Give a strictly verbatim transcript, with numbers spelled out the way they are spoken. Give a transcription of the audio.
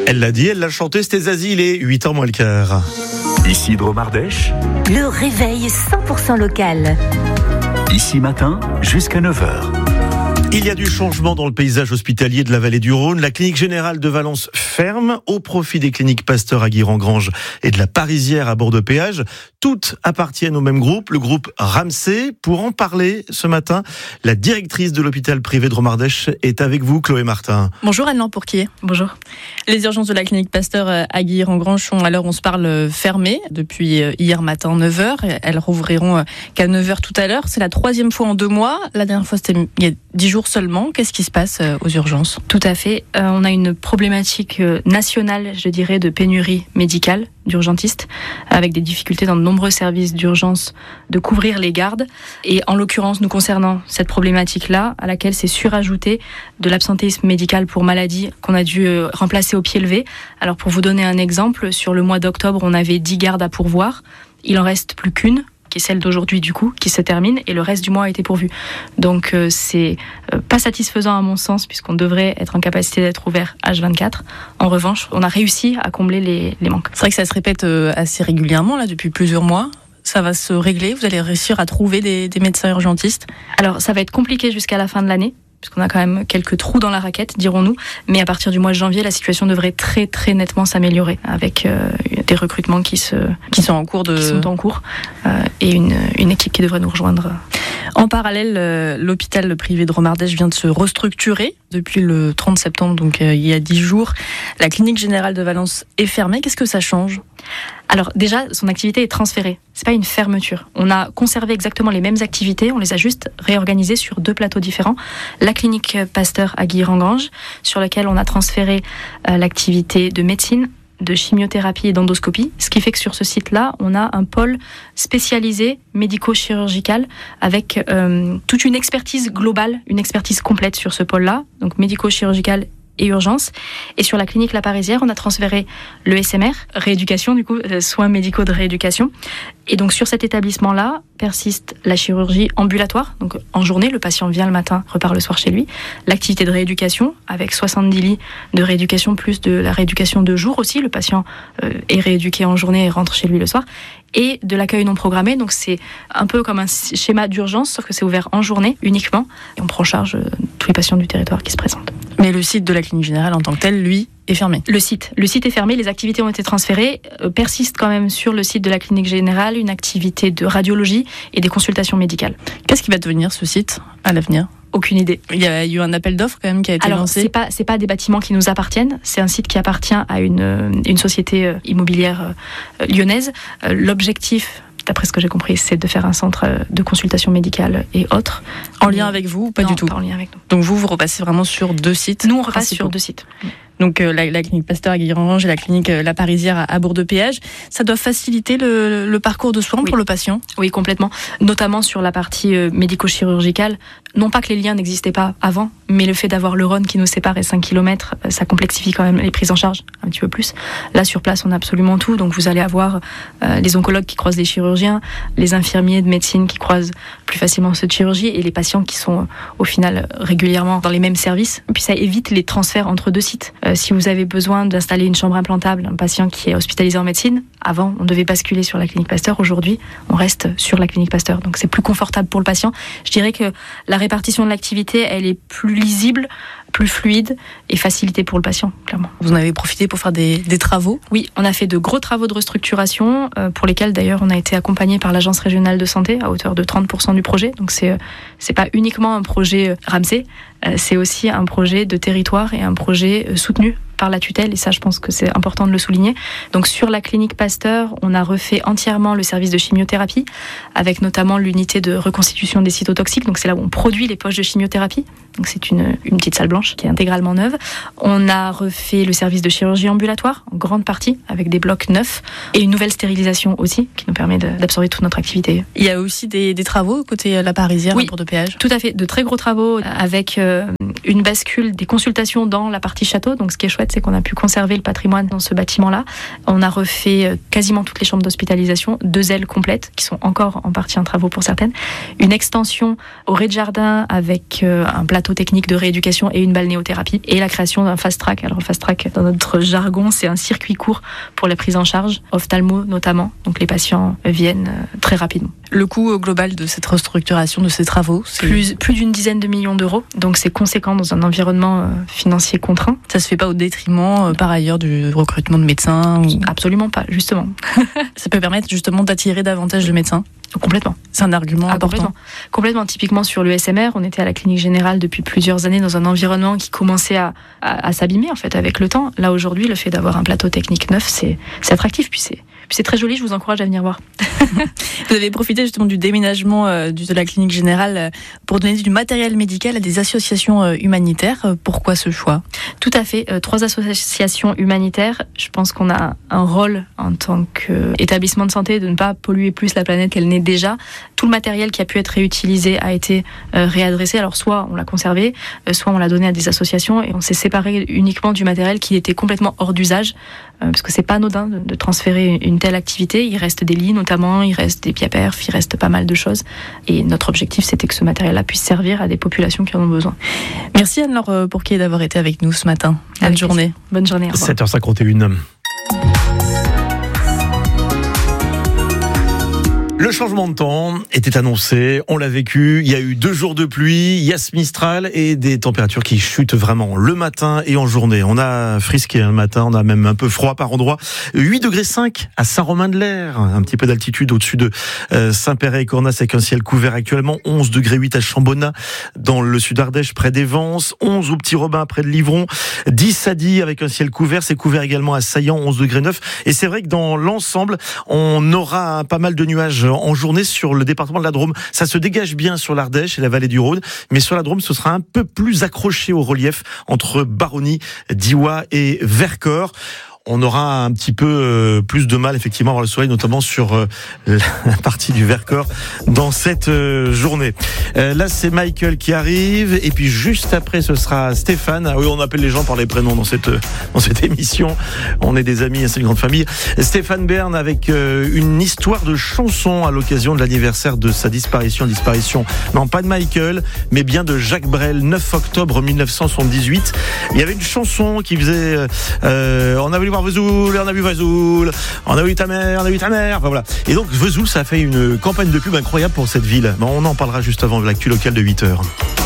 Elle l'a dit, elle l'a chanté, c'était Zazie, il est huit heures moins le quart. Ici Dromardèche. Le réveil cent pour cent local. Ici matin jusqu'à neuf heures. Il y a du changement dans le paysage hospitalier de la vallée du Rhône. La clinique générale de Valence ferme au profit des cliniques Pasteur à Guire-en-Grange et de la Parisière à Bordeaux-Péage. Toutes appartiennent au même groupe, le groupe Ramsay. Pour en parler ce matin, la directrice de l'hôpital privé de Dromardèche est avec vous, Chloé Martin. Bonjour Anne Lampourquier. Bonjour. Les urgences de la clinique Pasteur à Guire-en-Grange sont, à l'heure où on se parle, fermées depuis hier matin neuf heures. Elles rouvriront qu'à neuf heures tout à l'heure. C'est la troisième fois en deux mois. La dernière fois, c'était il y a dix jours seulement. Qu'est-ce qui se passe aux urgences ? Tout à fait. Euh, on a une problématique nationale, je dirais, de pénurie médicale d'urgentistes, avec des difficultés dans de nombreux services d'urgence de couvrir les gardes. Et en l'occurrence, nous concernant cette problématique-là, à laquelle s'est surajouté de l'absentéisme médical pour maladie qu'on a dû remplacer au pied levé. Alors pour vous donner un exemple, sur le mois d'octobre, on avait dix gardes à pourvoir. Il en reste plus qu'une, qui est celle d'aujourd'hui du coup, qui se termine, et le reste du mois a été pourvu. Donc euh, c'est euh, pas satisfaisant à mon sens, puisqu'on devrait être en capacité d'être ouvert H vingt-quatre. En revanche, on a réussi à combler les, les manques. C'est vrai que ça se répète euh, assez régulièrement, là, depuis plusieurs mois. Ça va se régler, vous allez réussir à trouver des, des médecins urgentistes ? Alors ça va être compliqué jusqu'à la fin de l'année, puisqu'on a quand même quelques trous dans la raquette, dirons-nous. Mais à partir du mois de janvier, la situation devrait très très nettement s'améliorer, avec euh, des recrutements qui, se, qui sont en cours, de... qui sont en cours euh, et une, une équipe qui devrait nous rejoindre. En parallèle, euh, l'hôpital privé de Dromardèche vient de se restructurer depuis le trente septembre, donc euh, il y a dix jours. La clinique générale de Valence est fermée. Qu'est-ce que ça change ? Alors déjà, son activité est transférée. C'est pas une fermeture. On a conservé exactement les mêmes activités, on les a juste réorganisées sur deux plateaux différents. La clinique Pasteur à Guire-en-Grange, sur laquelle on a transféré euh, l'activité de médecine, de chimiothérapie et d'endoscopie, ce qui fait que sur ce site-là, on a un pôle spécialisé médico-chirurgical avec euh, toute une expertise globale, une expertise complète sur ce pôle-là, donc médico-chirurgical et urgence. Et sur la clinique La Parisière, on a transféré le S M R, rééducation du coup, euh, soins médicaux de rééducation. Et donc sur cet établissement-là persiste la chirurgie ambulatoire. Donc en journée, le patient vient le matin, repart le soir chez lui. L'activité de rééducation avec soixante-dix lits de rééducation plus de la rééducation de jour aussi. Le patient euh, est rééduqué en journée et rentre chez lui le soir. Et de l'accueil non programmé. Donc c'est un peu comme un schéma d'urgence, sauf que c'est ouvert en journée uniquement. Et on prend en charge euh, tous les patients du territoire qui se présentent. Mais le site de la clinique générale en tant que tel, lui, est fermé. Le site, le site est fermé, les activités ont été transférées, euh, persiste quand même sur le site de la clinique générale une activité de radiologie et des consultations médicales. Qu'est-ce qui va devenir ce site à l'avenir ? Aucune idée. Il y a eu un appel d'offres quand même qui a été Alors, lancé. Alors, c'est pas, c'est pas des bâtiments qui nous appartiennent, c'est un site qui appartient à une, une société immobilière euh, lyonnaise. Euh, l'objectif, d'après ce que j'ai compris, c'est de faire un centre de consultation médicale et autres. En lien avec vous ou pas non, du tout ? Pas en lien avec nous. Donc vous, vous repassez vraiment sur deux sites ? Nous, on repasse principaux. sur deux sites. Donc euh, la, la clinique Pasteur à Guire-en-Grange et la clinique euh, La Parisière à, à Bordeaux-Péage, ça doit faciliter le, le parcours de soins oui. pour le patient ? Oui, complètement. Notamment sur la partie euh, médico-chirurgicale. Non pas que les liens n'existaient pas avant, mais le fait d'avoir le Rhône qui nous sépare et cinq kilomètres, euh, ça complexifie quand même les prises en charge un petit peu plus. Là, sur place, on a absolument tout. Donc vous allez avoir euh, les oncologues qui croisent les chirurgiens, les infirmiers de médecine qui croisent plus facilement ceux de chirurgie et les patients qui sont euh, au final régulièrement dans les mêmes services. Et puis ça évite les transferts entre deux sites. Euh, si vous avez besoin d'installer une chambre implantable, un patient qui est hospitalisé en médecine, avant on devait basculer sur la clinique Pasteur, aujourd'hui on reste sur la clinique Pasteur. Donc c'est plus confortable pour le patient. Je dirais que la répartition de l'activité, elle est plus lisible, plus fluide et facilitée pour le patient, clairement. Vous en avez profité pour faire des, des travaux ? Oui, on a fait de gros travaux de restructuration, euh, pour lesquels d'ailleurs on a été accompagné par l'Agence régionale de santé à hauteur de trente pour cent du projet. Donc c'est, euh, c'est pas uniquement un projet euh, Ramsay, euh, c'est aussi un projet de territoire et un projet euh, soutenu par la tutelle, et ça je pense que c'est important de le souligner. Donc sur la clinique Pasteur, on a refait entièrement le service de chimiothérapie, avec notamment l'unité de reconstitution des cytotoxiques, donc c'est là où on produit les poches de chimiothérapie, donc c'est une, une petite salle blanche qui est intégralement neuve. On a refait le service de chirurgie ambulatoire, en grande partie, avec des blocs neufs, et une nouvelle stérilisation aussi, qui nous permet de, d'absorber toute notre activité. Il y a aussi des, des travaux côté La Parisière oui, à Bordeaux-Péage ? Tout à fait, de très gros travaux, avec euh, une bascule des consultations dans la partie château, donc ce qui est chouette, c'est qu'on a pu conserver le patrimoine dans ce bâtiment-là. On a refait quasiment toutes les chambres d'hospitalisation, deux ailes complètes qui sont encore en partie en travaux pour certaines, une extension au rez-de-jardin avec un plateau technique de rééducation et une balnéothérapie, et la création d'un fast-track. Alors le fast-track, dans notre jargon, c'est un circuit court pour la prise en charge, ophtalmo notamment, donc les patients viennent très rapidement. Le coût global de cette restructuration, de ces travaux, c'est plus, plus d'une dizaine de millions d'euros, donc c'est conséquent dans un environnement financier contraint. Ça se fait pas au détriment, par ailleurs, du recrutement de médecins ou... Absolument pas, justement. Ça peut permettre justement d'attirer davantage de médecins. Complètement. C'est un argument ah, important. Complètement. complètement. Typiquement sur le S M R, on était à la clinique générale depuis plusieurs années dans un environnement qui commençait à, à, à s'abîmer en fait avec le temps. Là aujourd'hui, le fait d'avoir un plateau technique neuf, c'est, c'est attractif, puis c'est, puis c'est très joli. Je vous encourage à venir voir. Vous avez profité justement du déménagement euh, de la clinique générale euh, pour donner du matériel médical à des associations euh, humanitaires. Euh, pourquoi ce choix ? Tout à fait. Euh, trois associations humanitaires. Je pense qu'on a un rôle en tant qu'établissement de santé de ne pas polluer plus la planète qu'elle n'est déjà. Tout le matériel qui a pu être réutilisé a été euh, réadressé. Alors soit on l'a conservé, euh, soit on l'a donné à des associations, et on s'est séparé uniquement du matériel qui était complètement hors d'usage, euh, parce que c'est pas anodin de, de transférer une telle activité. Il reste des lits notamment, il reste des pieds-perfs, il reste pas mal de choses. Et notre objectif, c'était que ce matériel-là puisse servir à des populations qui en ont besoin. Merci Anne-Laure Pourquier d'avoir été avec nous ce matin. Bonne avec journée. Plaisir. Bonne journée. Au revoir. sept heures cinquante et une. Le changement de temps était annoncé, on l'a vécu, il y a eu deux jours de pluie, il y a ce Mistral et des températures qui chutent vraiment le matin et en journée. On a frisqué le matin, on a même un peu froid par endroits. huit degrés cinq à Saint-Romain-de-l'Air, un petit peu d'altitude au-dessus de Saint-Péret et Cornas avec un ciel couvert actuellement. onze degrés huit à Chambonnat dans le sud Ardèche près d'Evance, onze au Petit Robin près de Livron, dix à Die avec un ciel couvert, c'est couvert également à Saillant, onze degrés neuf. Et c'est vrai que dans l'ensemble, on aura pas mal de nuages en journée sur le département de la Drôme. Ça se dégage bien sur l'Ardèche et la vallée du Rhône, mais sur la Drôme, ce sera un peu plus accroché au relief entre Baronnie, Diois et Vercors. On aura un petit peu euh, plus de mal effectivement à voir le soleil, notamment sur euh, la partie du Vercors dans cette euh, journée. Euh, là, c'est Michael qui arrive, et puis juste après, ce sera Stéphane. Ah oui, on appelle les gens par les prénoms dans cette dans cette émission. On est des amis, c'est une grande famille. Stéphane Bern avec euh, une histoire de chanson à l'occasion de l'anniversaire de sa disparition. Disparition, non pas de Michael, mais bien de Jacques Brel, neuf octobre mille neuf cent soixante-dix-huit. Il y avait une chanson qui faisait, euh, on avait voir Vesoul, on a vu Vesoul, on a vu ta mère, on a vu ta mère, enfin voilà. Et donc Vesoul, ça a fait une campagne de pub incroyable pour cette ville. Bon, on en parlera juste avant l'actu locale de huit heures.